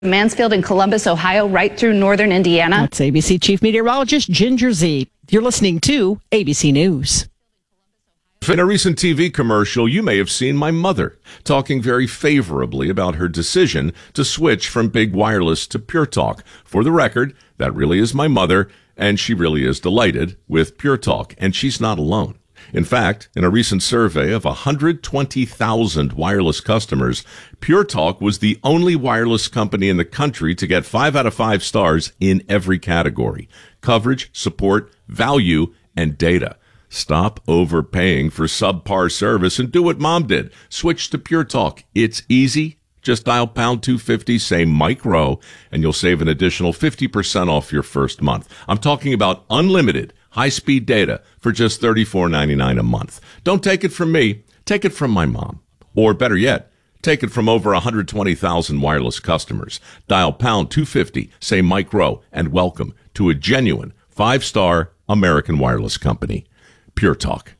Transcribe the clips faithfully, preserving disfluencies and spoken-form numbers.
Mansfield and Columbus, Ohio, right through northern Indiana. That's A B C Chief Meteorologist Ginger Zee. You're listening to A B C News. In a recent T V commercial, you may have seen my mother talking very favorably about her decision to switch from Big Wireless to Pure Talk. For the record, that really is my mother, and she really is delighted with Pure Talk, and she's not alone. In fact, in a recent survey of one hundred twenty thousand wireless customers, Pure Talk was the only wireless company in the country to get five out of five stars in every category: coverage, support, value, and data. Stop overpaying for subpar service and do what Mom did. Switch to Pure Talk. It's easy. Just dial pound two fifty, say Mike Rowe, and you'll save an additional fifty percent off your first month. I'm talking about unlimited high-speed data for just thirty-four ninety-nine a month. Don't take it from me. Take it from my mom. Or better yet, take it from over one hundred twenty thousand wireless customers. Dial pound two fifty, say Mike Rowe, and welcome to a genuine five-star American wireless company. Pure Talk.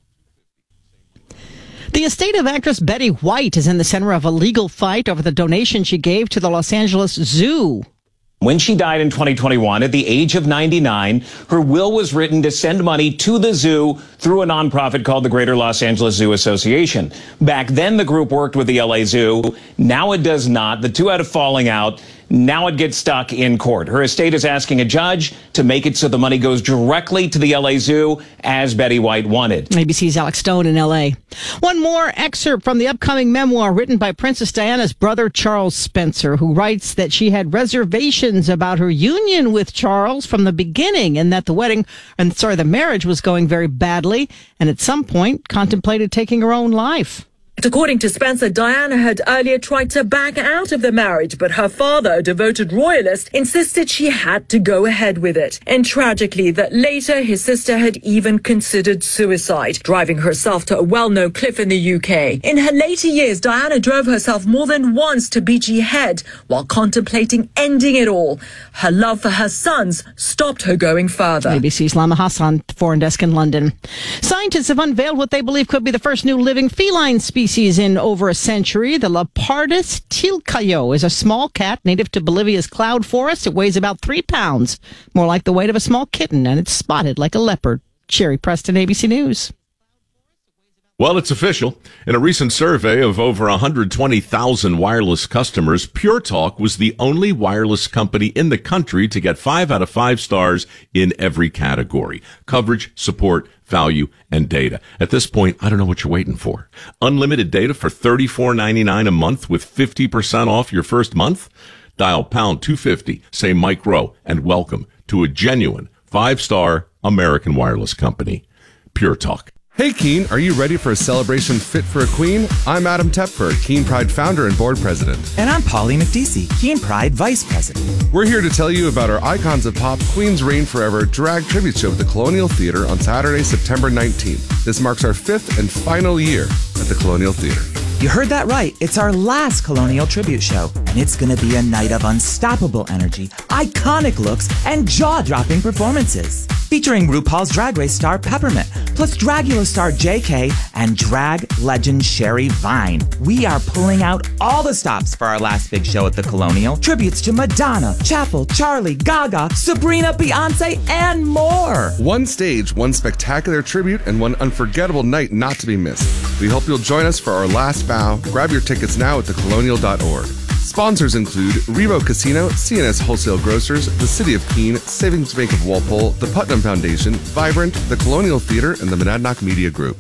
The estate of actress Betty White is in the center of a legal fight over the donation she gave to the Los Angeles Zoo. When she died in twenty twenty-one at the age of ninety-nine, her will was written to send money to the zoo through a nonprofit called the Greater Los Angeles Zoo Association. Back then, the group worked with the L A Zoo. Now it does not. The two had a falling out. Now it gets stuck in court. Her estate is asking a judge to make it so the money goes directly to the L A Zoo, as Betty White wanted. A B C's Alex Stone in L A. One more excerpt from the upcoming memoir written by Princess Diana's brother, Charles Spencer, who writes that she had reservations about her union with Charles from the beginning, and that the wedding, and sorry, the marriage was going very badly, and at some point contemplated taking her own life. According to Spencer, Diana had earlier tried to back out of the marriage, but her father, a devoted royalist, insisted she had to go ahead with it. And tragically, that later his sister had even considered suicide, driving herself to a well-known cliff in the U K. In her later years, Diana drove herself more than once to Beachy Head while contemplating ending it all. Her love for her sons stopped her going further. A B C's Lama Hassan, foreign desk in London. Scientists have unveiled what they believe could be the first new living feline species in over a century. The Leopardus tilcayo is a small cat native to Bolivia's cloud forest. It weighs about three pounds, more like the weight of a small kitten, and it's spotted like a leopard. Sherry Preston, A B C News. Well, it's official. In a recent survey of over one hundred twenty thousand wireless customers, Pure Talk was the only wireless company in the country to get five out of five stars in every category: coverage, support, value, and data. At this point, I don't know what you're waiting for. Unlimited data for thirty-four ninety-nine a month with fifty percent off your first month? Dial pound two fifty, say Mike Rowe, and welcome to a genuine five-star American wireless company. Pure Talk. Hey Keen, are you ready for a celebration fit for a queen? I'm Adam Tepford, Keen Pride founder and board president. And I'm Polly McDeesey, Keen Pride vice president. We're here to tell you about our Icons of Pop Queens Reign Forever drag tribute show at the Colonial Theater on Saturday, September nineteenth. This marks our fifth and final year at the Colonial Theater. You heard that right. It's our last Colonial tribute show, and it's going to be a night of unstoppable energy, iconic looks, and jaw-dropping performances. Featuring RuPaul's Drag Race star Peppermint, plus Dragula star J K, and drag legend Sherry Vine. We are pulling out all the stops for our last big show at the Colonial. Tributes to Madonna, Chapel, Charlie, Gaga, Sabrina, Beyonce, and more. One stage, one spectacular tribute, and one unforgettable night not to be missed. We hope you'll join us for our last bow. Grab your tickets now at the colonial dot org. Sponsors include Revo Casino, C N S Wholesale Grocers, the City of Keene, Savings Bank of Walpole, the Putnam Foundation, Vibrant, the Colonial Theater, and the Monadnock Media Group.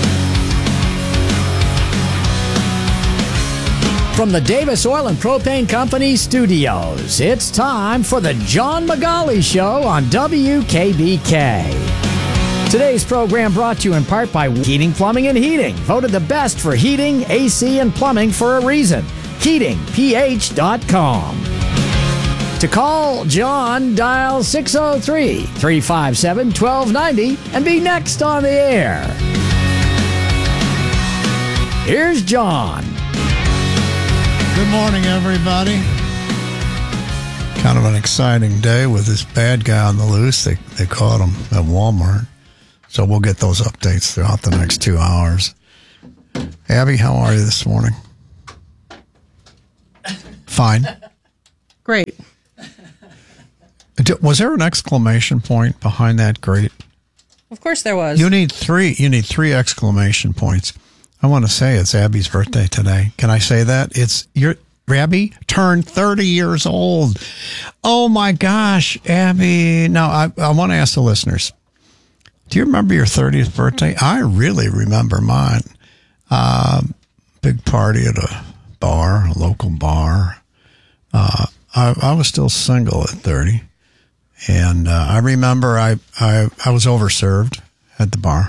From the Davis Oil and Propane Company studios, it's time for the John McGauley Show on W K B K. Today's program brought to you in part by Heating, Plumbing, and Heating. Voted the best for heating, A C, and plumbing for a reason. heating p h dot com. To call John, dial six oh three, three five seven, one two nine oh and be next on the air. Here's John. Good morning, everybody. Kind of an exciting day with this bad guy on the loose. They, they caught him at Walmart. So we'll get those updates throughout the next two hours. Abby, how are you this morning? Fine. Great. Was there an exclamation point behind that great? Of course there was. You need three. You need three exclamation points. I want to say it's Abby's birthday today. Can I say that? It's your Abby turned thirty years old. Oh my gosh, Abby. Now I, I want to ask the listeners. Do you remember your thirtieth birthday? I really remember mine. Uh, big party at a bar, a local bar. Uh, I, I was still single at thirty. And uh, I remember I, I, I was overserved at the bar.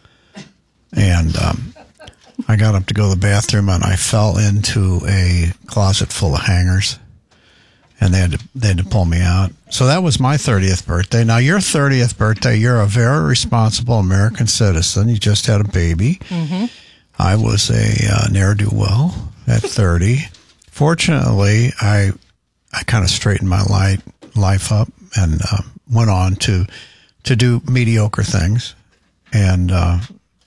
And um, I got up to go to the bathroom and I fell into a closet full of hangers. And they had to, they had to pull me out. So that was my thirtieth birthday. Now, your thirtieth birthday, you're a very responsible American citizen. You just had a baby. Mm-hmm. I was a uh, ne'er-do-well at thirty. Fortunately, I I kind of straightened my life, life up and uh, went on to to do mediocre things. And uh,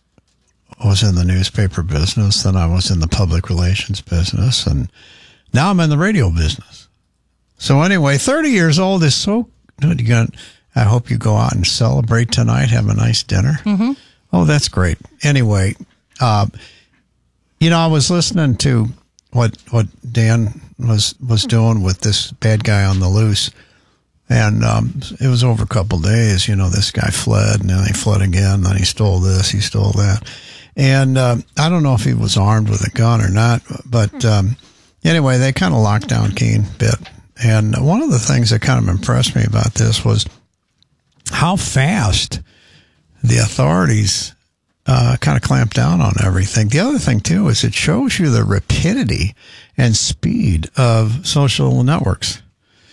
I was in the newspaper business. Then I was in the public relations business. And now I'm in the radio business. So anyway, thirty years old is so good. You got, I hope you go out and celebrate tonight, have a nice dinner. Mm-hmm. Oh, that's great. Anyway, uh, you know, I was listening to what what Dan was was doing with this bad guy on the loose, and um, it was over a couple of days. You know, this guy fled, and then he fled again. Then he stole this, he stole that, and uh, I don't know if he was armed with a gun or not. But um, anyway, they kind of locked down Keene a bit, and one of the things that kind of impressed me about this was how fast the authorities Uh, kind of clamp down on everything. The other thing, too, is it shows you the rapidity and speed of social networks.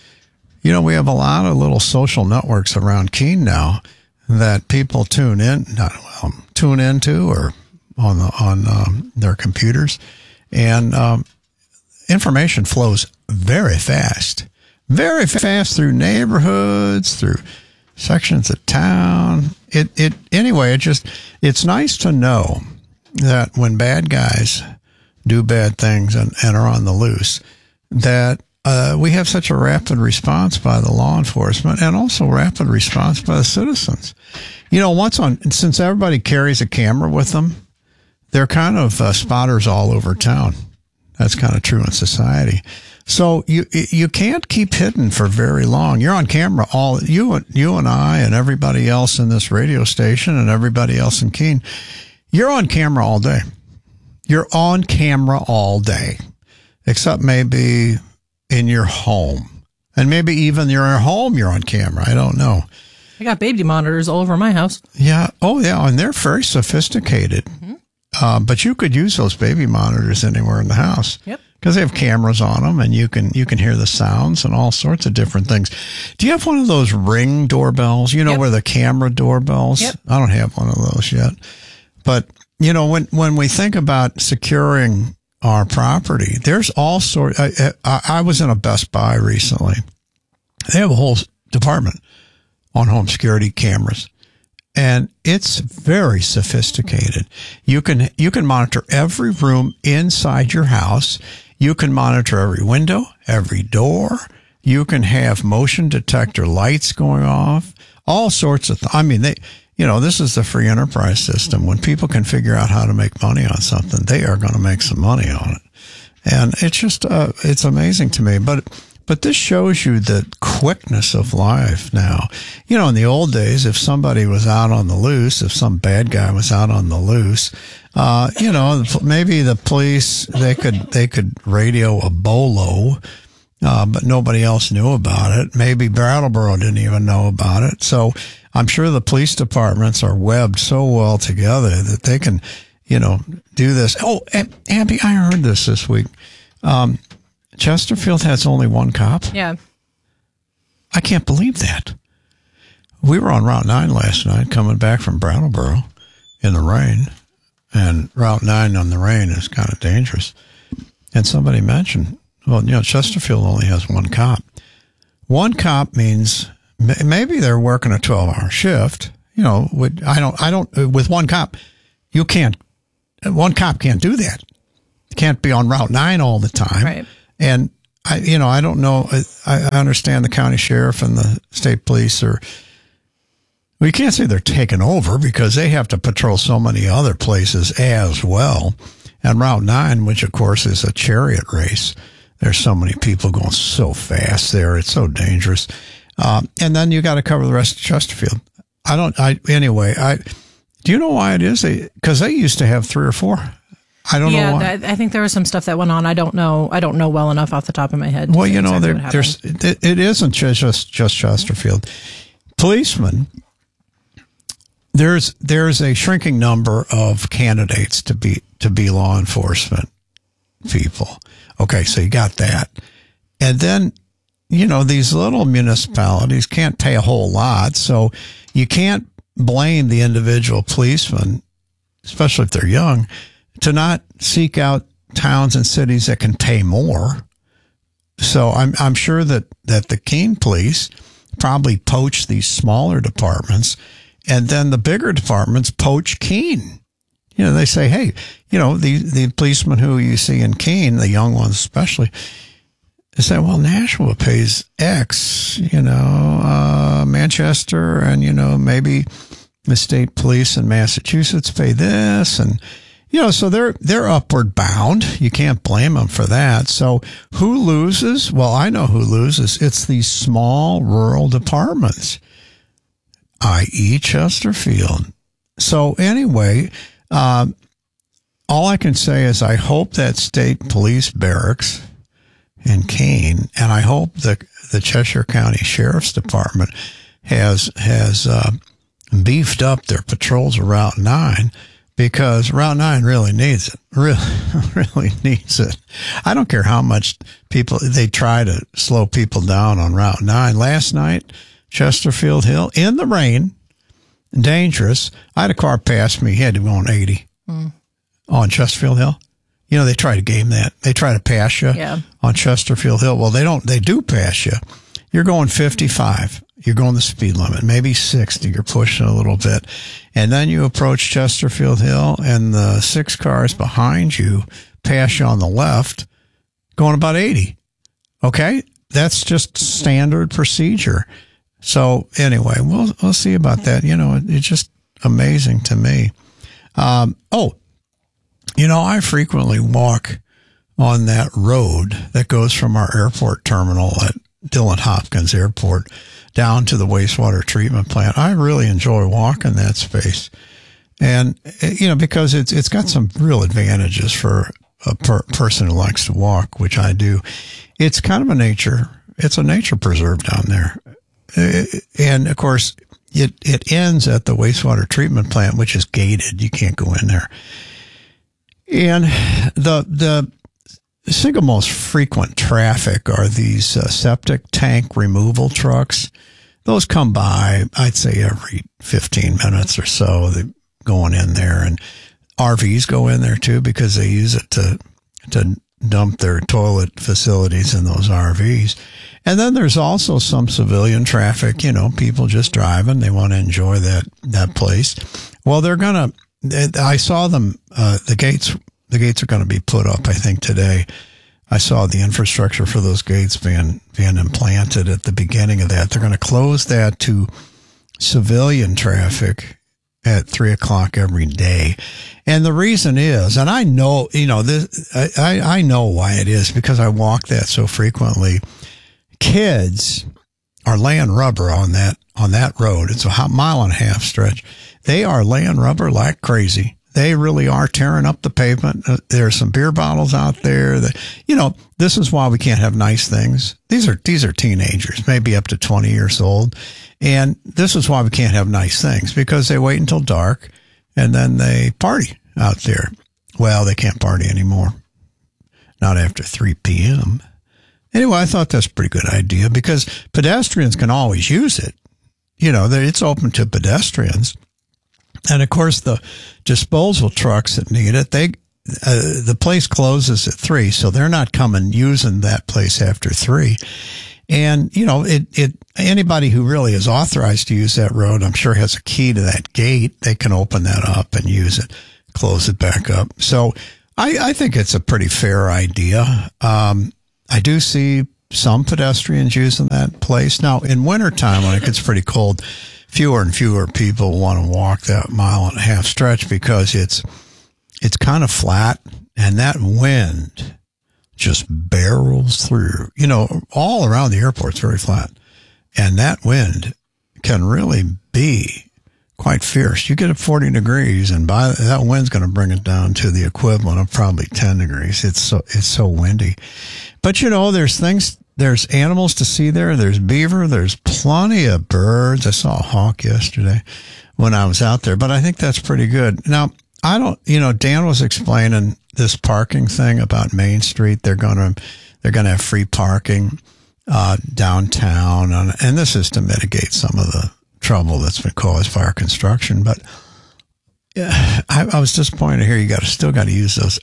You know, we have a lot of little social networks around Keene now that people tune in, not well, tune into or on the, on um, their computers, and um, information flows very fast, very fast through neighborhoods, through sections of town. It, it, anyway, it just, it's nice to know that when bad guys do bad things and, and are on the loose, that uh, we have such a rapid response by the law enforcement and also rapid response by the citizens. You know, once on, since everybody carries a camera with them, they're kind of uh, spotters all over town. That's kind of true in society. So you you can't keep hidden for very long. You're on camera all you you and I and everybody else in this radio station and everybody else in Keene. You're on camera all day. You're on camera all day, except maybe in your home, and maybe even you're at home. You're on camera. I don't know. I got baby monitors all over my house. Yeah. Oh, yeah. And they're very sophisticated. Mm-hmm. Uh, but you could use those baby monitors anywhere in the house. Yep. Because they have cameras on them, and you can you can hear the sounds and all sorts of different things. Do you have one of those Ring doorbells? You know, yep. where the camera doorbells? Yep. I don't have one of those yet. But, you know, when, when we think about securing our property, there's all sorts. I, I, I was in a Best Buy recently. They have a whole department on home security cameras. And it's very sophisticated. You can you can monitor every room inside your house. You can monitor every window, every door. You can have motion detector lights going off. All sorts of. Th- I mean, they. You know, this is the free enterprise system. When people can figure out how to make money on something, they are going to make some money on it. And it's just uh, it's amazing to me. But. But this shows you the quickness of life now. You know, in the old days, if somebody was out on the loose, if some bad guy was out on the loose, uh, you know, maybe the police, they could, they could radio a bolo, uh, but nobody else knew about it. Maybe Brattleboro didn't even know about it. So I'm sure the police departments are webbed so well together that they can, you know, do this. Oh, Abby, I heard this this week. Um, Chesterfield has only one cop? Yeah. I can't believe that. We were on Route nine last night coming back from Brattleboro in the rain. And Route nine on the rain is kind of dangerous. And somebody mentioned, well, you know, Chesterfield only has one cop. One cop means maybe they're working a twelve-hour shift. You know, with, I don't, I don't, with one cop, you can't, one cop can't do that. Can't be on Route nine all the time. Right. And I, you know, I don't know. I, I understand the county sheriff and the state police are, we can't say they're taking over because they have to patrol so many other places as well. And Route nine, which of course is a chariot race, there's so many people going so fast there. It's so dangerous. Um, and then you got to cover the rest of Chesterfield. I don't, I, anyway, I, do you know why it is? Because they, they used to have three or four. I don't yeah, know why. I think there was some stuff that went on. I don't know. I don't know well enough off the top of my head. Well, you know, exactly there, there's it, it isn't just just Chesterfield. Policemen, there's there's a shrinking number of candidates to be to be law enforcement people. Okay, so you got that, and then you know these little municipalities can't pay a whole lot, so you can't blame the individual policeman, especially if they're young, to not seek out towns and cities that can pay more. So I'm I'm sure that, that the Keene police probably poach these smaller departments, and then the bigger departments poach Keene. You know, they say, hey, you know, the, the policemen who you see in Keene, the young ones especially, they say, well, Nashua pays X, you know, uh, Manchester and, you know, maybe the state police in Massachusetts pay this, and you know, so they're they're upward bound. You can't blame them for that. So who loses? Well, I know who loses. It's these small rural departments, that is. Chesterfield. So anyway, um, all I can say is I hope that state police barracks in Keene, and I hope the the Cheshire County Sheriff's Department has has uh, beefed up their patrols of Route nine. Because Route nine really needs it. Really, really needs it. I don't care how much people, they try to slow people down on Route nine. Last night, Chesterfield Hill, in the rain, dangerous. I had a car pass me. He had to go on eighty mm. on Chesterfield Hill. You know, they try to game that. They try to pass you yeah. on Chesterfield Hill. Well, they don't, they do pass you. You're going fifty-five. You're going the speed limit, maybe sixty. You're pushing a little bit. And then you approach Chesterfield Hill, and the six cars behind you pass you on the left, going about eighty. Okay? That's just standard procedure. So anyway, we'll we'll see about that. You know, it, it's just amazing to me. Um, oh, you know, I frequently walk on that road that goes from our airport terminal at Dillon Hopkins Airport down to the wastewater treatment plant. I really enjoy walking that space. And, you know, because it's it's got some real advantages for a per- person who likes to walk, which I do. It's kind of a nature, it's a nature preserve down there. And, of course, it, it ends at the wastewater treatment plant, which is gated. You can't go in there. And the the single most frequent traffic are these uh, septic tank removal trucks. Those come by, I'd say, every fifteen minutes or so. They're going in there, and R Vs go in there too because they use it to to dump their toilet facilities in those R Vs. And then there's also some civilian traffic, you know, people just driving. They want to enjoy that, that place. Well, they're going to, I saw them, uh, the gates, the gates are going to be put up, I think, today. I saw the infrastructure for those gates being, being implanted at the beginning of that. They're going to close that to civilian traffic at three o'clock every day. And the reason is, and I know, you know, this, I, I know why it is because I walk that so frequently. Kids are laying rubber on that, on that road. It's a mile and a half stretch. They are laying rubber like crazy. They really are tearing up the pavement. There are some beer bottles out there that, you know, this is why we can't have nice things. These are, these are teenagers, maybe up to twenty years old. And this is why we can't have nice things because they wait until dark and then they party out there. Well, they can't party anymore. Not after three p.m. Anyway, I thought that's a pretty good idea because pedestrians can always use it. You know, it's open to pedestrians. And of course, the disposal trucks that need it, they, uh, the place closes at three, so they're not coming using that place after three. And, you know, it, it, anybody who really is authorized to use that road, I'm sure has a key to that gate. They can open that up and use it, close it back up. So I, I think it's a pretty fair idea. Um, I do see some pedestrians using that place. Now, in wintertime, when it gets pretty cold, fewer and fewer people want to walk that mile and a half stretch because it's it's kind of flat, and that wind just barrels through. You know, all around the airport's very flat, and that wind can really be quite fierce. You get at forty degrees, and by that wind's going to bring it down to the equivalent of probably ten degrees. It's so it's so windy. But you know, there's things, there's animals to see there. There's beaver. There's plenty of birds. I saw a hawk yesterday when I was out there. But I think that's pretty good. Now, I don't. You know, Dan was explaining this parking thing about Main Street. They're gonna they're gonna have free parking uh, downtown, and, and this is to mitigate some of the trouble that's been caused by our construction. But yeah, I, I was disappointed to hear you got to still got to use those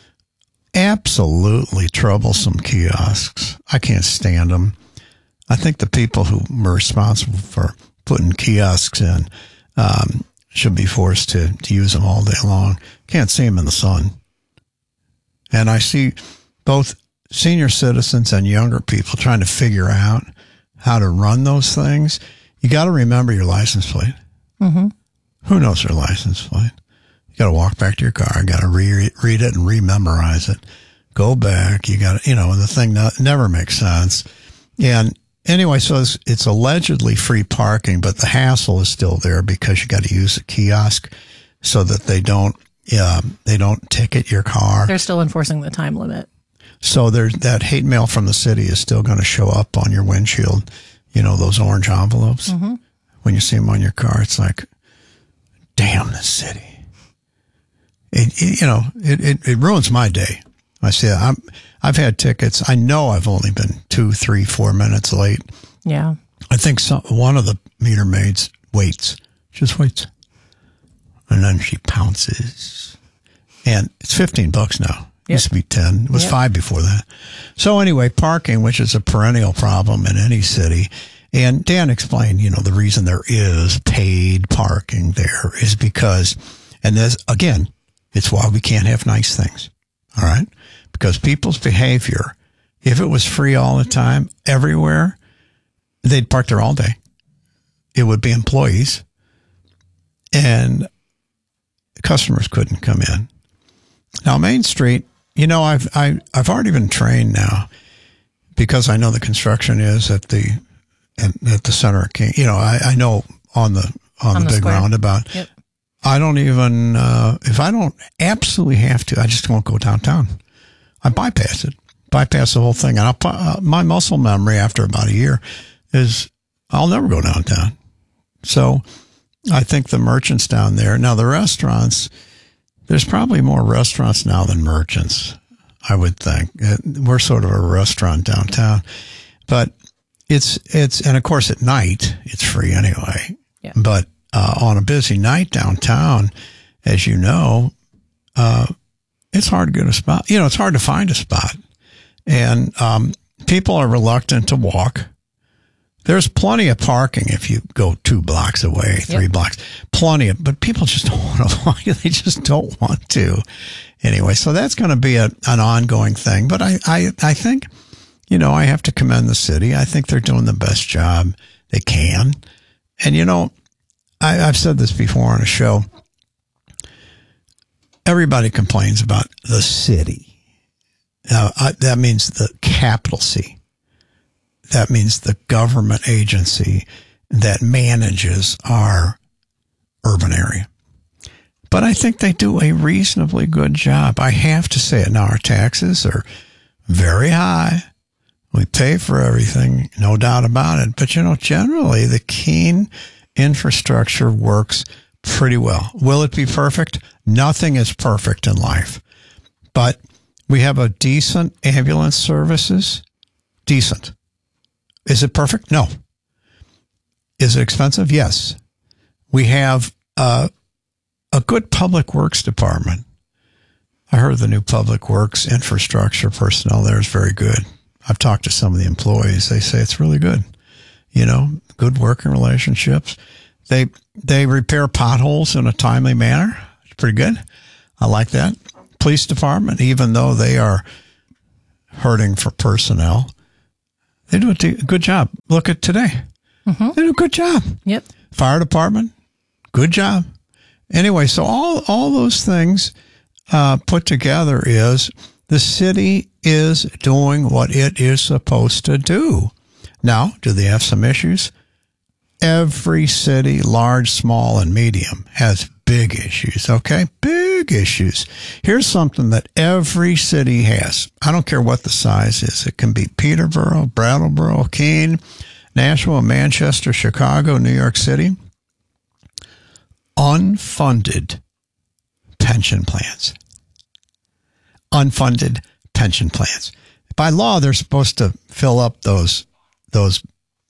absolutely troublesome kiosks. I can't stand them. I think the people who were responsible for putting kiosks in um, should be forced to, to use them all day long. Can't see them in the sun. And I see both senior citizens and younger people trying to figure out how to run those things. You got to remember your license plate. Mm-hmm. Who knows their license plate? You got to walk back to your car. You got to re- read it and rememorize it. Go back. You got to, you know, the thing that never makes sense. And anyway, so it's, it's allegedly free parking, but the hassle is still there because you got to use a kiosk so that they don't, yeah, they don't ticket your car. They're still enforcing the time limit. So there's that hate mail from the city is still going to show up on your windshield. You know, those orange envelopes. Mm-hmm. When you see them on your car, it's like, damn the city. It, it, you know, it, it, it ruins my day. I say, I'm, I've had tickets. I know I've only been two, three, four minutes late. Yeah. I think some, one of the meter maids waits, just waits. And then she pounces. And it's fifteen bucks now. It used to be ten. It was Yep. five before that. So anyway, parking, which is a perennial problem in any city. And Dan explained, you know, the reason there is paid parking there is because, and there's, again, it's why we can't have nice things. All right? Because people's behavior, if it was free all the time, everywhere, they'd park there all day. It would be employees. And customers couldn't come in. Now, Main Street, you know, I've I, I've already been trained now because I know the construction is at the at, at the center of King. You know, I, I know on the on, On the, the big square. roundabout. Yep. I don't even uh, if I don't absolutely have to, I just won't go downtown. I bypass it, bypass the whole thing, and I'll, uh, my muscle memory after about a year is I'll never go downtown. So I think the merchants down there now, the restaurants. There's probably more restaurants now than merchants, I would think. We're sort of a restaurant downtown, but it's, it's, and of course at night, it's free anyway. Yeah. But, uh, on a busy night downtown, as you know, uh, it's hard to get a spot. You know, it's hard to find a spot. And, um, people are reluctant to walk. There's plenty of parking if you go two blocks away, three Yep. blocks. Plenty of, but people just don't want to walk. They just don't want to. Anyway, so that's going to be a, an ongoing thing. But I, I, I think, you know, I have to commend the city. I think they're doing the best job they can. And, you know, I, I've said this before on a show. Everybody complains about the city. Now, I, that means the capital C. That means the government agency that manages our urban area. But I think they do a reasonably good job. I have to say it. Now, our taxes are very high. We pay for everything, no doubt about it. But, you know, generally, the Keene infrastructure works pretty well. Will it be perfect? Nothing is perfect in life. But we have a decent ambulance services. Decent. Is it perfect? No. Is it expensive? Yes. We have uh, a good public works department. I heard the new public works infrastructure personnel there is very good. I've talked to some of the employees. They say it's really good. You know, good working relationships. They they repair potholes in a timely manner. It's pretty good. I like that. Police department, even though they are hurting for personnel. They do a t- good job. Look at today. Mm-hmm. They do a good job. Yep. Fire department, good job. Anyway, so all, all those things uh, put together is the city is doing what it is supposed to do. Now, do they have some issues? Every city, large, small, and medium, has big issues, okay? Big issues. Here's something that every city has. I don't care what the size is. It can be Peterborough, Brattleboro, Keene, Nashville, Manchester, Chicago, New York City. Unfunded pension plans. Unfunded pension plans. By law, they're supposed to fill up those those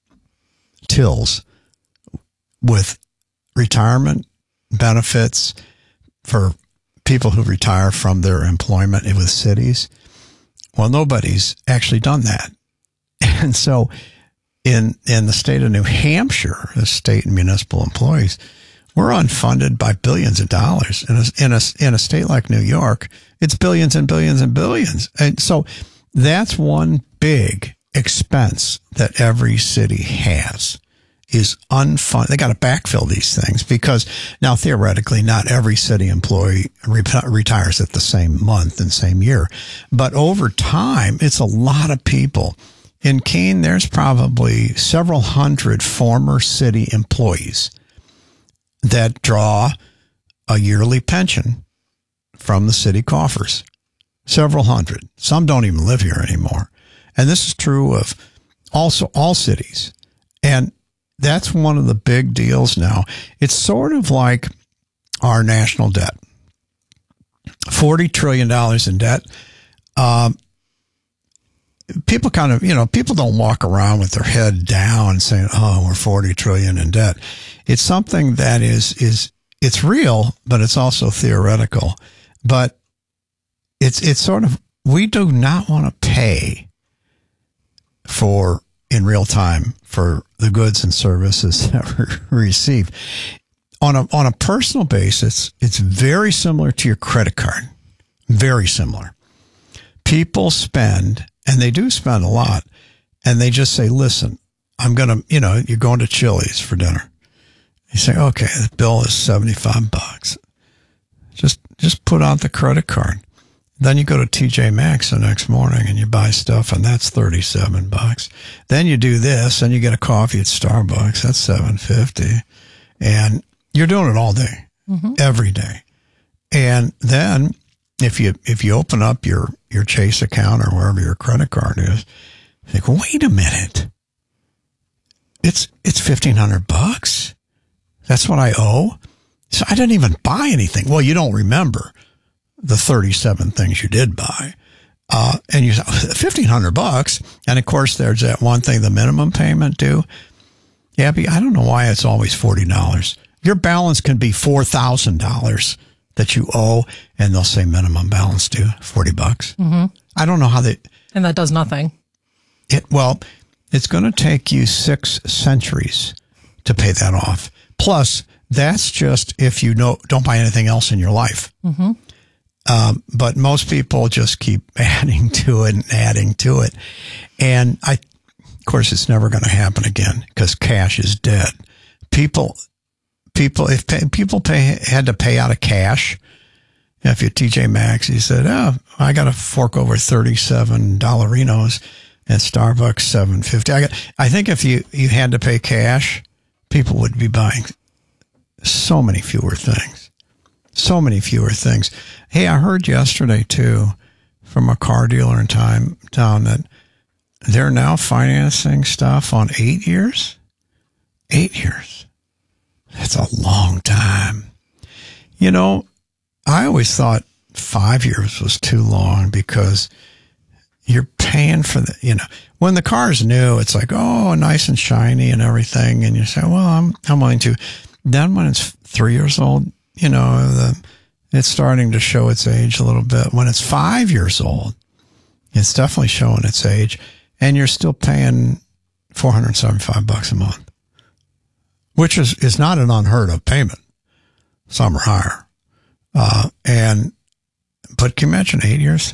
tills with retirement benefits for people who retire from their employment with cities. Well, nobody's actually done that. And so in in the state of New Hampshire, the state and municipal employees, we're unfunded by billions of dollars. In a, in a, in a state like New York, it's billions and billions and billions. And so that's one big expense that every city has is unfunded. They got to backfill these things because now theoretically not every city employee re- retires at the same month and same year. But over time, it's a lot of people. In Keene, there's probably several hundred former city employees that draw a yearly pension from the city coffers. Several hundred. Some don't even live here anymore. And this is true of also all cities. And that's one of the big deals now. It's sort of like our national debt. forty trillion dollars in debt. Um, people kind of, you know, people don't walk around with their head down saying, oh, we're forty trillion dollars in debt. It's something that is, is it's real, but it's also theoretical. But it's, it's sort of, we do not want to pay for, in real time, for the goods and services that we receive. On a, on a personal basis, it's very similar to your credit card. Very similar. People spend, and they do spend a lot, and they just say, listen, I'm going to, you know, you're going to Chili's for dinner. You say, okay, the bill is seventy-five bucks. Just, just put out the credit card. Then you go to T J Maxx the next morning and you buy stuff, and that's thirty-seven bucks. Then you do this and you get a coffee at Starbucks. That's seven fifty. And you're doing it all day, mm-hmm. every day. And then if you, if you open up your, your Chase account or wherever your credit card is, you think, wait a minute. It's, it's fifteen hundred bucks. That's what I owe. So I didn't even buy anything. Well, you don't remember the thirty-seven things you did buy. Uh, and you say, fifteen hundred bucks. And of course, there's that one thing, the minimum payment due. Abby, I don't know why it's always forty dollars. Your balance can be four thousand dollars that you owe, and they'll say minimum balance due, forty bucks. Mm-hmm. I don't know how they. And that does nothing. It, well, it's going to take you six centuries to pay that off. Plus, that's just if you know, don't buy anything else in your life. Mm-hmm. Um, but most people just keep adding to it and adding to it. And I, of course, it's never going to happen again because cash is dead. People, people, if pay, people pay, had to pay out of cash, if you're T J Maxx, he said, oh, I got to fork over thirty-seven dollarinos at Starbucks, seven fifty. I got, I think if you, you had to pay cash, people would be buying so many fewer things. So many fewer things. Hey, I heard yesterday, too, from a car dealer in time town that they're now financing stuff on eight years. Eight years. That's a long time. You know, I always thought five years was too long because you're paying for the, you know, when the car's new, it's like, oh, nice and shiny and everything. And you say, well, I'm, I'm willing to. Then when it's three years old, you know, the, it's starting to show its age a little bit. When it's five years old, it's definitely showing its age, and you're still paying four hundred seventy-five bucks a month, which is, is not an unheard of payment. Some are higher. Uh, and, but can you imagine eight years?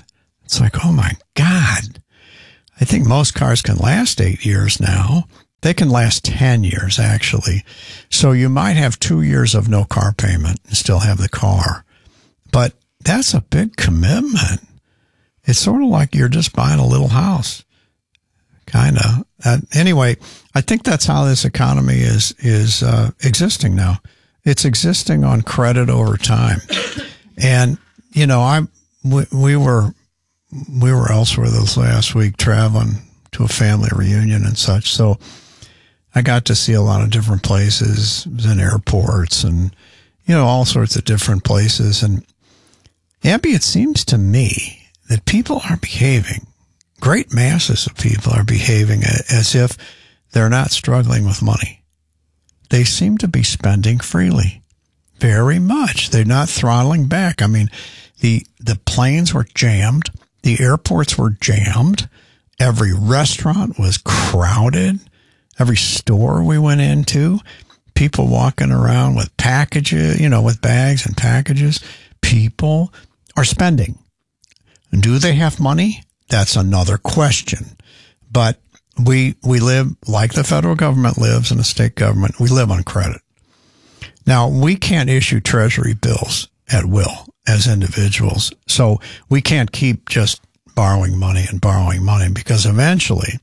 It's like, oh my God. I think most cars can last eight years now. They can last ten years, actually. So you might have two years of no car payment and still have the car. But that's a big commitment. It's sort of like you're just buying a little house. Kind of. Uh, anyway, I think that's how this economy is is uh, existing now. It's existing on credit over time. And, you know, I we, we were we were elsewhere this last week traveling to a family reunion and such. So I got to see a lot of different places and airports and, you know, all sorts of different places. And Abby, it seems to me that people are behaving, great masses of people are behaving as if they're not struggling with money. They seem to be spending freely, very much. They're not throttling back. I mean, the the planes were jammed. The airports were jammed. Every restaurant was crowded. Every store we went into, people walking around with packages, you know, with bags and packages. People are spending. And do they have money? That's another question. But we we live like the federal government lives and the state government. We live on credit. Now, we can't issue treasury bills at will as individuals. So we can't keep just borrowing money and borrowing money because eventually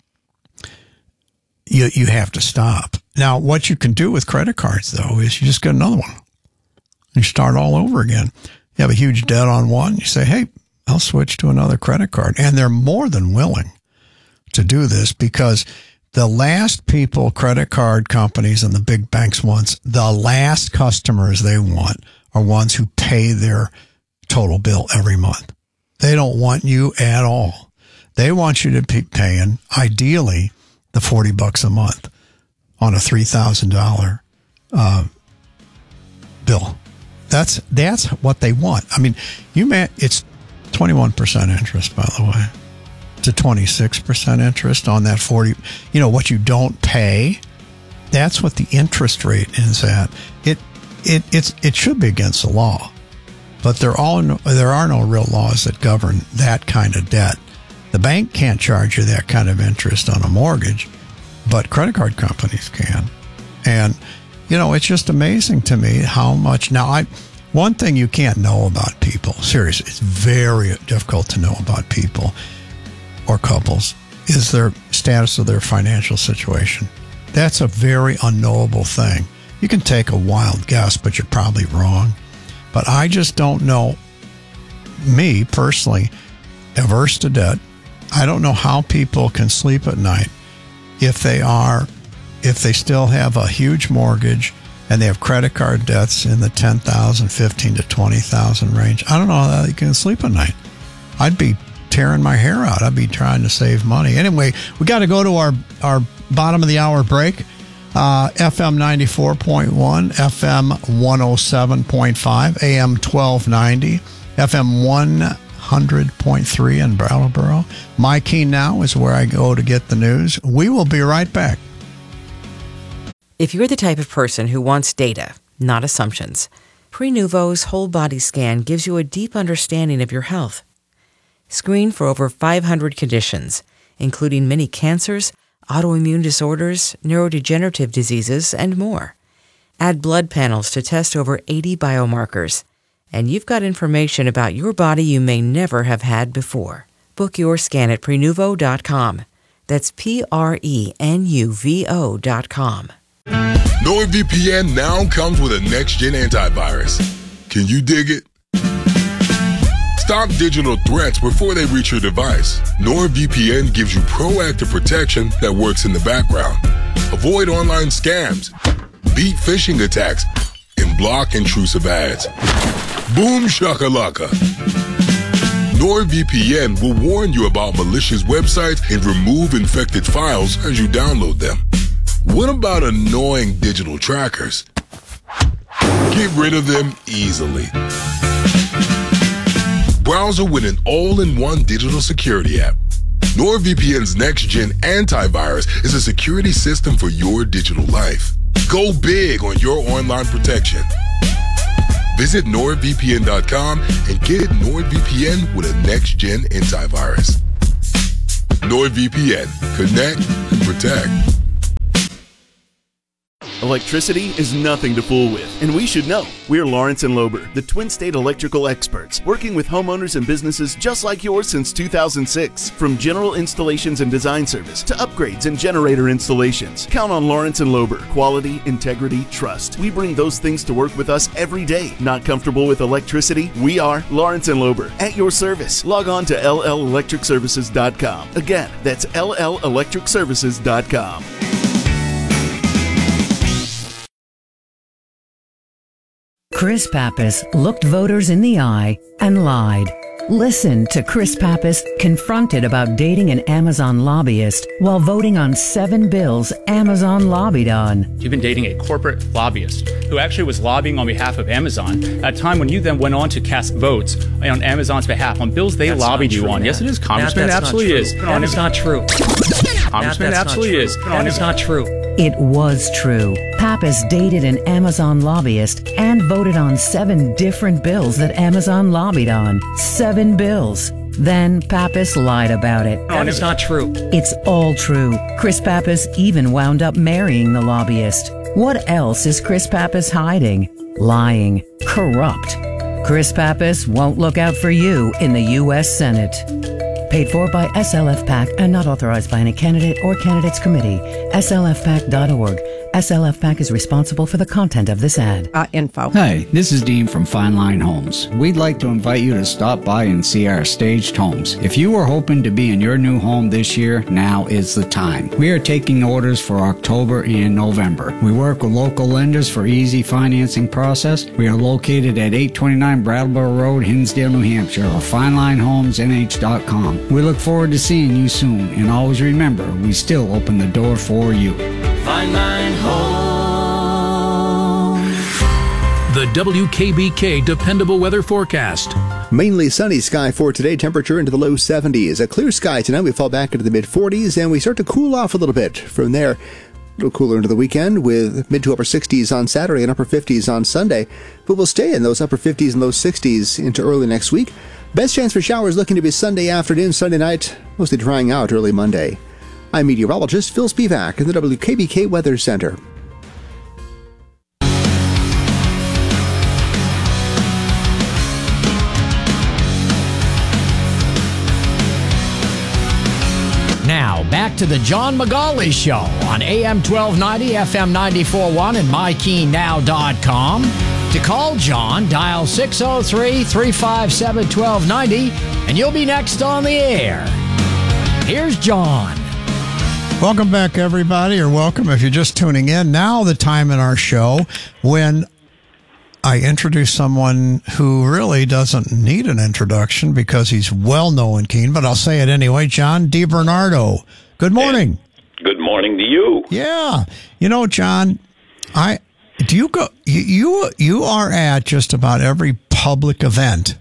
you you have to stop. Now, what you can do with credit cards, though, is you just get another one. You start all over again. You have a huge debt on one. You say, hey, I'll switch to another credit card. And they're more than willing to do this because the last people, credit card companies and the big banks wants, the last customers they want are ones who pay their total bill every month. They don't want you at all. They want you to be paying, ideally, the forty bucks a month on a three thousand dollars uh, bill. That's that's what they want. I mean, you may, it's twenty-one percent interest, by the way, to twenty-six percent interest on that forty. You know, what you don't pay, that's what the interest rate is at. It it it's it should be against the law, but there all no, there are no real laws that govern that kind of debt. The bank can't charge you that kind of interest on a mortgage, but credit card companies can. And you know, it's just amazing to me how much now I. One thing you can't know about people, seriously, it's very difficult to know about people or couples, is their status of their financial situation. That's a very unknowable thing. You can take a wild guess, but you're probably wrong. But I just don't know, me personally, averse to debt. I don't know how people can sleep at night if they are, if they still have a huge mortgage and they have credit card debts in the ten thousand, fifteen to twenty thousand range. I don't know how you can sleep at night. I'd be tearing my hair out. I'd be trying to save money. Anyway, we got to go to our, our bottom of the hour break. Uh, F M ninety-four point one, F M one oh seven point five, A M twelve ninety, F M one hundred point three in Brattleboro. My Key Now is where I go to get the news. We will be right back. If you're the type of person who wants data, not assumptions, Prenuvo's whole body scan gives you a deep understanding of your health. Screen for over five hundred conditions, including many cancers, autoimmune disorders, neurodegenerative diseases, and more. Add blood panels to test over eighty biomarkers, and you've got information about your body you may never have had before. Book your scan at Prenuvo dot com. That's P R E N U V O dot com. NordVPN now comes with a next-gen antivirus. Can you dig it? Stop digital threats before they reach your device. NordVPN gives you proactive protection that works in the background. Avoid online scams, beat phishing attacks, and block intrusive ads. Boom shakalaka. NordVPN will warn you about malicious websites and remove infected files as you download them. What about annoying digital trackers? Get rid of them easily. Browser with an all-in-one digital security app. NordVPN's next-gen antivirus is a security system for your digital life. Go big on your online protection. Visit NordVPN dot com and get NordVPN with a next-gen antivirus. NordVPN. Connect, protect. Electricity is nothing to fool with, and we should know. We're Lawrence and Lober, the Twin State electrical experts, working with homeowners and businesses just like yours since two thousand six. From general installations and design service to upgrades and generator installations, count on Lawrence and Lober. Quality, integrity, trust. We bring those things to work with us every day. Not comfortable with electricity? We are Lawrence and Lober, at your service. Log on to L L electric services dot com. Again, that's L L electric services dot com. Chris Pappas looked voters in the eye and lied. Listen to Chris Pappas confronted about dating an Amazon lobbyist while voting on seven bills Amazon lobbied on. You've been dating a corporate lobbyist who actually was lobbying on behalf of Amazon at a time when you then went on to cast votes on Amazon's behalf on bills they that's lobbied you true, on. Matt. Yes, it is, Congressman. Matt, It absolutely not is. That is not true. Congressman, Matt, it absolutely is. That is not true. It was true. Pappas dated an Amazon lobbyist and voted on seven different bills that Amazon lobbied on. Seven bills. Then Pappas lied about it. That is not true. It's all true. Chris Pappas even wound up marrying the lobbyist. What else is Chris Pappas hiding? Lying. Corrupt. Chris Pappas won't look out for you in the U S Senate. Paid for by S L F PAC and not authorized by any candidate or candidates committee. S L F pac dot org. S L F PAC is responsible for the content of this ad. Uh, info. Hey, this is Dean from Fine Line Homes. We'd like to invite you to stop by and see our staged homes. If you were hoping to be in your new home this year, now is the time. We are taking orders for October and November. We work with local lenders for easy financing process. We are located at eight twenty-nine Brattleboro Road, Hinsdale, New Hampshire, or fine line homes n h dot com. We look forward to seeing you soon, and always remember, we still open the door for you. Fine Line Homes. The W K B K Dependable Weather Forecast. Mainly sunny sky for today, temperature into the low seventies. A clear sky tonight, we fall back into the mid forties, and we start to cool off a little bit. From there, a little cooler into the weekend with mid to upper sixties on Saturday and upper fifties on Sunday. But we'll stay in those upper fifties and low sixties into early next week. Best chance for showers looking to be Sunday afternoon, Sunday night, mostly drying out early Monday. I'm meteorologist Phil Spivak in the W K B K Weather Center. Now, back to the John McGauley Show on A M twelve ninety, F M ninety-four point one, and my key now dot com. To call John, dial six oh three, three five seven, one two nine oh, and you'll be next on the air. Here's John. Welcome back, everybody, or welcome if you're just tuning in. Now the time in our show when I introduce someone who really doesn't need an introduction because he's well-known in Keene, but I'll say it anyway. John DiBernardo. Good morning. Good morning to you. Yeah. You know, John, I do you go you you, you are at just about every public event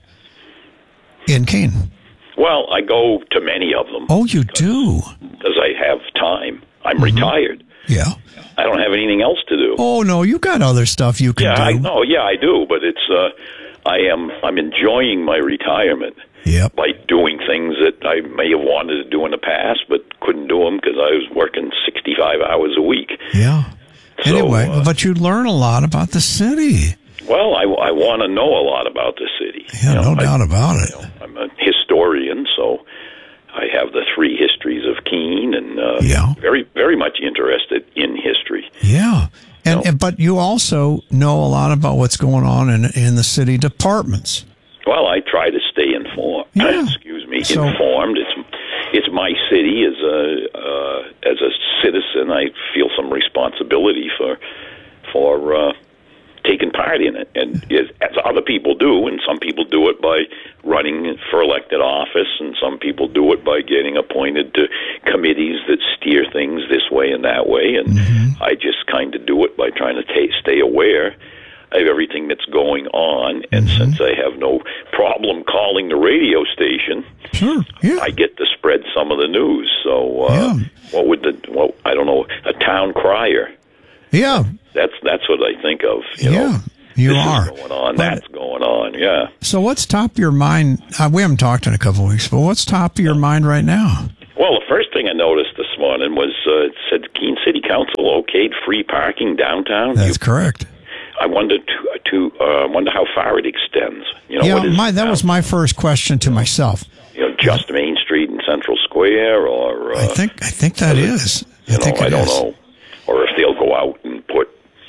in Keene. Well, I go to many of them. Oh, you do? Because I have time. I'm mm-hmm. retired. Yeah. I don't have anything else to do. Oh, no, you got other stuff you can yeah, do. I know. Yeah, I do, but it's uh, I am I'm enjoying my retirement yep. by doing things that I may have wanted to do in the past, but couldn't do them because I was working sixty-five hours a week. Yeah. So, anyway, uh, but you learn a lot about the city. Well, I, I want to know a lot about the city. Yeah, you know, no doubt I, about it. You know, I'm a historian, so I have the three histories of Keene, and uh, yeah. very, very much interested in history. Yeah, and, and but you also know a lot about what's going on in in the city departments. Well, I try to stay informed. Yeah. Excuse me, So- informed. It's it's my city as a uh, as a citizen. I feel some responsibility for for. Uh, taking part in it, and as, as other people do, and some people do it by running for elected office, and some people do it by getting appointed to committees that steer things this way and that way, and mm-hmm. I just kind of do it by trying to ta- stay aware of everything that's going on, and mm-hmm. since I have no problem calling the radio station, sure. yeah. I get to spread some of the news. So, uh, yeah. what would the, well, I don't know, a town crier. Yeah. That's that's what I think of. You yeah. know? You this are. is going on, that's going on, yeah. So what's top of your mind? Uh, we haven't talked in a couple of weeks, but what's top of your mind right now? Well, the first thing I noticed this morning was uh, it said Keene City Council okayed free parking downtown. That's You, correct. I wonder to, to uh, wonder how far it extends. You know, yeah, what is my, that was my first question to myself. You know, just Main Street and Central Square, or uh, I think I think that is. You I think know, it I don't is. know, or if they'll go out and put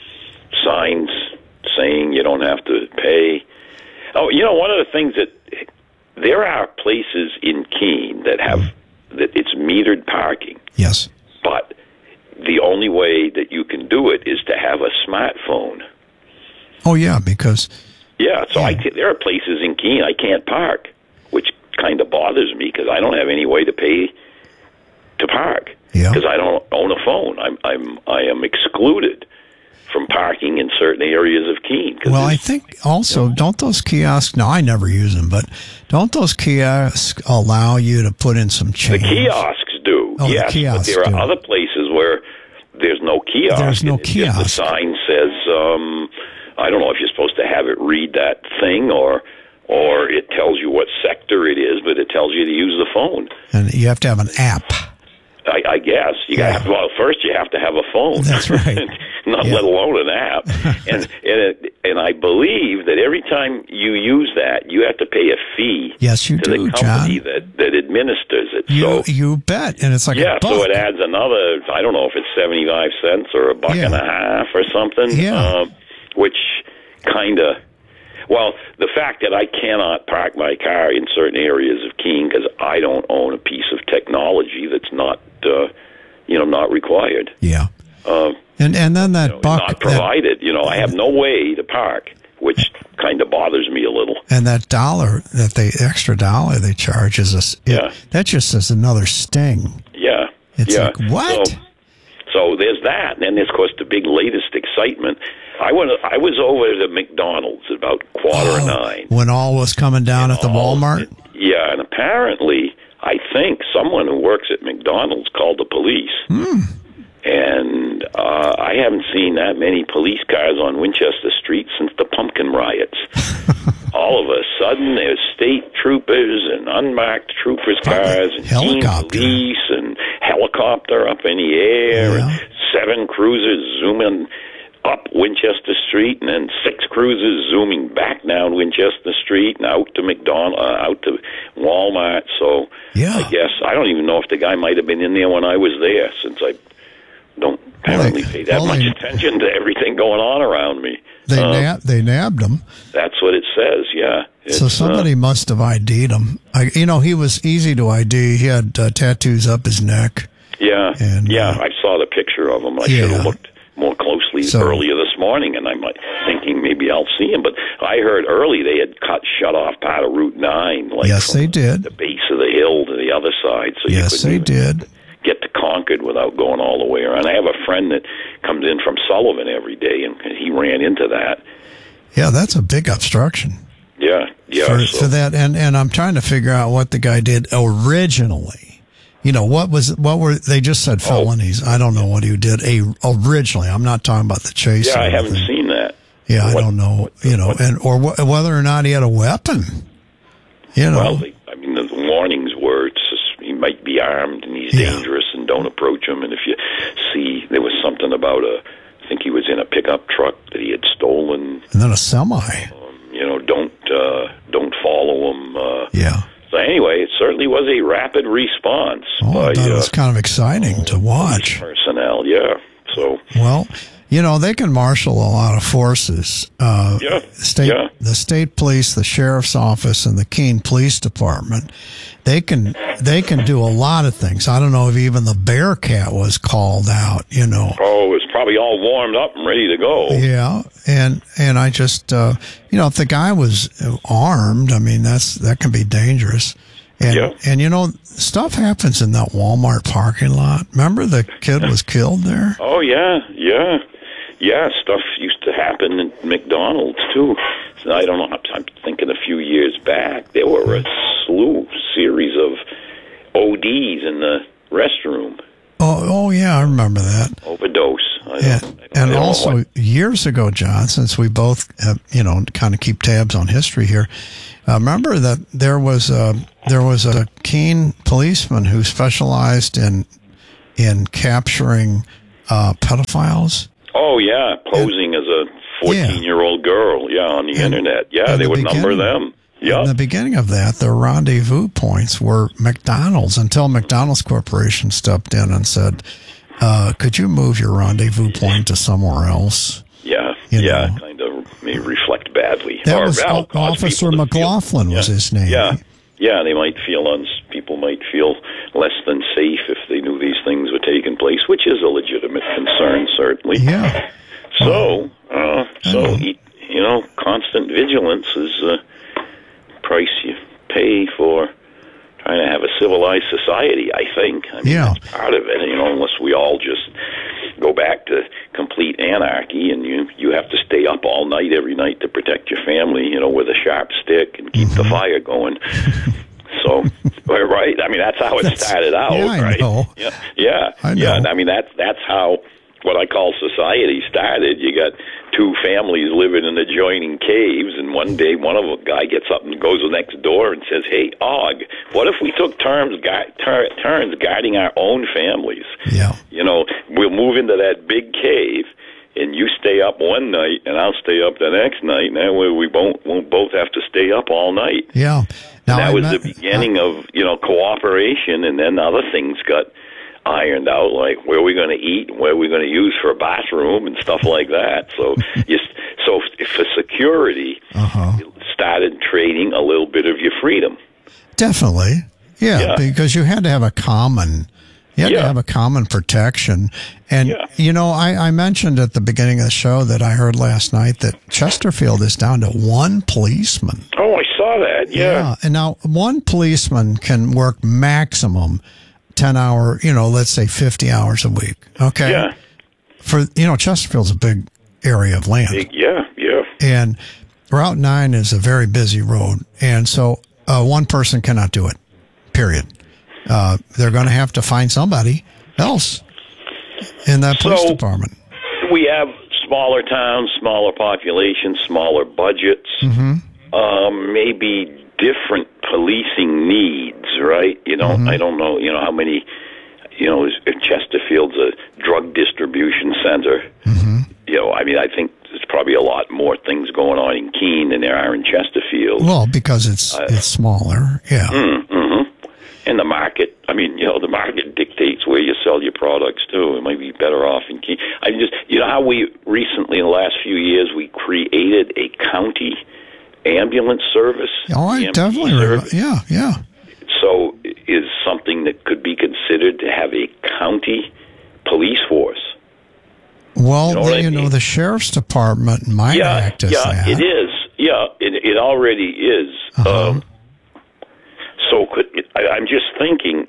signs saying you don't have to pay. Oh, you know, one of the things that there are places in Keene that have that it's metered parking. Yes. But the only way that you can do it is to have a smartphone. Oh yeah, because Yeah, so I ca- there are places in Keene I can't park, which kind of bothers me because I don't have any way to pay to park because I don't own a phone. I'm I'm I am excluded from parking in certain areas of Keene. well, I think also don't those kiosks? No, I never use them, but don't those kiosks allow you to put in some The change? kiosks do, Oh, the yes, kiosks but there are do. other places where there's no kiosk. There's no It's just kiosk. the sign says, um, I don't know if you're supposed to have it read that thing or or it tells you what sector it is, but it tells you to use the phone. And you have to have an app. I, I guess you Yeah. got well. First, you have to have a phone. That's right. Not Yeah. let alone an app. and and it, and I believe that every time you use that, you have to pay a fee. Yes, you to do, the company John. that that administers it. You so you bet, and it's like yeah, a buck. so it adds another. I don't know if it's seventy-five cents or a buck Yeah. and a half or something. Yeah. Um, which kind of. Well, the fact that I cannot park my car in certain areas of Keene because I don't own a piece of technology that's not, uh, you know, not required. Yeah. Uh, And and then that buck not that, provided. You know, I have no way to park, which kind of bothers me a little. and that dollar that they extra dollar they charge is a s- it- Yeah. that just is another sting. Yeah. It's yeah. like, what? So, so there's that, and then there's, of course, the big latest excitement. I went. I was over to McDonald's at about quarter of nine. When all was coming down at the Walmart. Yeah, and apparently, I think someone who works at McDonald's called the police. Hmm. And uh, I haven't seen that many police cars on Winchester Street since the pumpkin riots. All of a sudden, there's state troopers and unmarked troopers' cars and Keene police and helicopter up in the air and seven cruisers zooming up Winchester Street and then six cruisers zooming back down Winchester Street and out to McDonald, uh, out to Walmart. So yeah. I guess I don't even know if the guy might have been in there when I was there, since I don't apparently pay that well, much they- attention to everything going on around me. They Um, nab, they nabbed him. That's what it says. Yeah. So It's, somebody uh, must have ID'd him. I, you know, he was easy to I D. He had uh, tattoos up his neck. yeah, yeah. I saw the picture of him. I should Yeah. have looked more closely So- earlier this morning, and I'm like thinking maybe I'll see him. But I heard early they had cut shut off part of Route Nine, like Yes, from they did. the base of the hill to the other side. So you Yes, couldn't they even did. get to Concord without going all the way around. I have a friend that comes in from Sullivan every day, and he ran into that. Yeah, that's a big obstruction. Yeah, yeah. for, so, for that, and and I'm trying to figure out what the guy did originally. You know, what was what were they just said felonies? I don't know what he did a originally. I'm not talking about the chase. yeah, or I haven't anything. seen that. Yeah, I don't know. You know, and or wh- whether or not he had a weapon. You know, Well, they, I mean, the warnings were it's just, he might be armed and he's dangerous and don't approach him. And if you see, there was something about a, I think he was in a pickup truck that he had stolen. and then a semi. You know, don't uh, don't follow him. Uh, Yeah. So anyway, it certainly was a rapid response Oh, by I thought it uh, was kind of exciting to watch. personnel. Yeah. So Well, you know, they can marshal a lot of forces. Uh, Yeah, State, yeah. The state police, the sheriff's office, and the Keene Police Department. They can they can do a lot of things. I don't know if even the Bearcat was called out. You know. oh, it's probably all warmed up and ready to go. Yeah, and and I just uh, you know, if the guy was armed, I mean that's that can be dangerous. And Yeah. and you know, stuff happens in that Walmart parking lot. Remember the kid was killed there? Oh yeah, yeah, yeah. Stuff used to happen at McDonald's too. So I don't know. I'm, I'm thinking a few years back there were a slew, series of O Ds in the restroom. Oh, oh yeah, I remember that. Overdose. I Yeah. don't, I don't And You know, also, what- years ago, John, since we both, have, you know, kind of keep tabs on history here, uh, remember that there was a there was a keen policeman who specialized in in capturing uh, pedophiles. Oh yeah, posing as a fourteen-year-old girl, yeah, on the internet. Yeah, in they the would number beginning- them. Yeah. In the beginning of that, the rendezvous points were McDonald's until McDonald's Corporation stepped in and said, uh, could you move your rendezvous point to somewhere else? Yeah, You yeah, know. kind of may reflect badly. That Or, was well, cause Officer people to feel- McLaughlin was his name. Yeah, yeah, they might feel uns. People might feel less than safe if they knew these things were taking place, which is a legitimate concern, certainly. Yeah. So, uh, so e- you know, constant vigilance is the price you pay for trying to have a civilized society, I think. I mean, Yeah. that's part of it, you know, unless we all just go back to complete anarchy and you, you have to stay up all night every night to protect your family, you know, with a sharp stick and keep Mm-hmm. the fire going. So, right? I mean, that's how it That's- started out, yeah, I right? know. Yeah, yeah, I yeah. know. I mean, that's that's how what I call society started. You got two families living in adjoining caves, and one day one of a guy gets up and goes next door and says, "Hey, Og, what if we took turns gu- tur- turns guarding our own families? Yeah. You know, we'll move into that big cave." And you stay up one night, and I'll stay up the next night. And that way, we won't won't both have to stay up all night. Yeah. Now, And that I was met- the beginning of, you know, cooperation, and then other things got ironed out, like where we're going to eat, and where we're going to use for a bathroom, and stuff like that. So, you, so for security, Uh-huh. you started trading a little bit of your freedom. Definitely. Yeah, Yeah. because you had to have a common, you had to have a common protection. And, you know, I, I mentioned at the beginning of the show that I heard last night that Chesterfield is down to one policeman. Oh, I saw that. Yeah. And now one policeman can work maximum ten hour, you know, let's say fifty hours a week. Okay. Yeah. For, you know, Chesterfield's a big area of land. Big- Yeah. Yeah. And Route nine is a very busy road. And so uh, one person cannot do it, period. Uh, they're going to have to find somebody else in that police So- department. We have smaller towns, smaller populations, smaller budgets. Mm-hmm. Um, maybe different policing needs, right? You know, Mm-hmm. I don't know, you know, how many, you know, is- Chesterfield's a drug distribution center. Mm-hmm. You know, I mean, I think there's probably a lot more things going on in Keene than there are in Chesterfield. Well, because it's Uh, it's smaller. Yeah. Mm-hmm. And the market, I mean, you know, the market dictates where you sell your products, too. It might be better off in Keene. I just, you know how we recently, in the last few years, we created a county ambulance service? Oh, I E M T definitely remember. service? Yeah, yeah. So is something that could be considered to have a county police force. Well, You know the- what I you know, mean? the sheriff's department might yeah, act as yeah, that. it is. Yeah, it, it already is. Uh-huh. Um, so could it, I, I'm just thinking,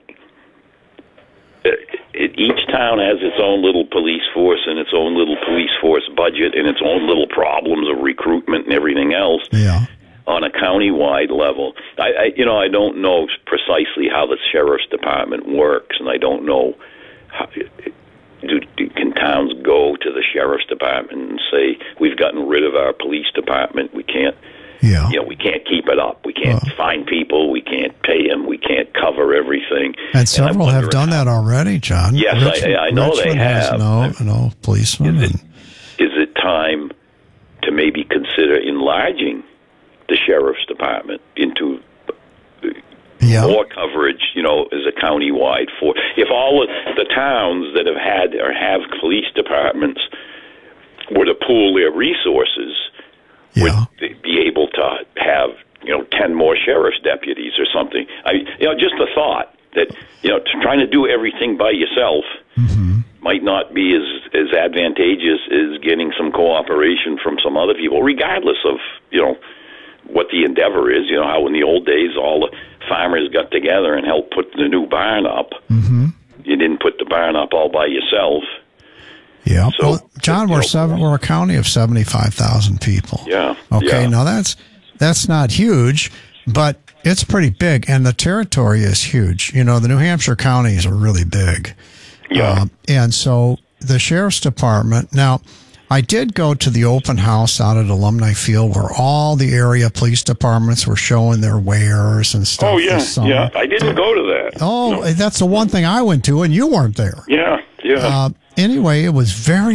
uh, it, each town has its own little police force and its own little police force budget and its own little problems of recruitment and everything else. Yeah. On a county-wide level, I, I, you know, I don't know precisely how the sheriff's department works, and I don't know how. Do, do, can towns go to the sheriff's department and say, we've gotten rid of our police department, we can't, yeah. you know, we can't keep it up, we can't find people, we can't pay them, we can't cover everything. And several I'm have wondering done that already, John. Yes, I- I know they Richmond has have. No, no policemen. and- Is it time to maybe consider enlarging the sheriff's department into yeah. more coverage, you know, as a county-wide for if all of the towns that have had or have police departments were to pool their resources, would they be able to have, you know, ten more sheriff's deputies or something? I, you know, just a thought that, you know, trying to do everything by yourself might not be as as advantageous as getting some cooperation from some other people, regardless of, you know, what the endeavor is. You know, how in the old days all the farmers got together and helped put the new barn up. Mm-hmm. You didn't put the barn up all by yourself. Yeah. So, well, John, we're seven. We're a county of seventy-five thousand people. Yeah. Okay. Yeah. Now that's that's not huge, but it's pretty big, and the territory is huge. You know, the New Hampshire counties are really big. Yeah. Um, and so the sheriff's department. Now, I did go to the open house out at Alumni Field where all the area police departments were showing their wares and stuff. Oh, yeah, this summer. yeah. I didn't go to that. Oh, No. that's the one thing I went to, and you weren't there. Yeah, yeah. Uh, anyway, it was very